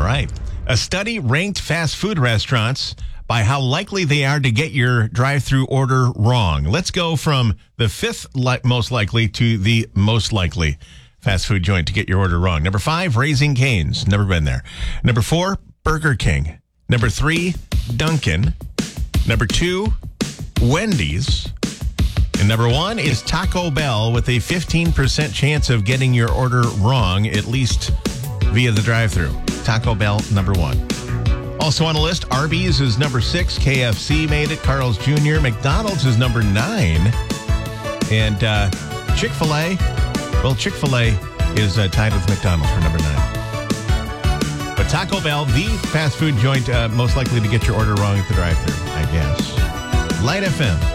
right. A study ranked fast food restaurants by how likely they are to get your drive-through order wrong. Let's go from the fifth most likely to the most likely fast food joint to get your order wrong. Number 5, Raising Cane's. Never been there. Number 4, Burger King. Number 3, Dunkin'. Number 2, Wendy's. And number 1 is Taco Bell with a 15% chance of getting your order wrong, at least via the drive-thru. Taco Bell, number 1. Also on the list, Arby's is number 6. KFC made it. Carl's Jr. McDonald's is number 9. And Chick-fil-A, well, Chick-fil-A is tied with McDonald's for number 9. But Taco Bell, the fast food joint most likely to get your order wrong at the drive-thru, I guess. Light FM.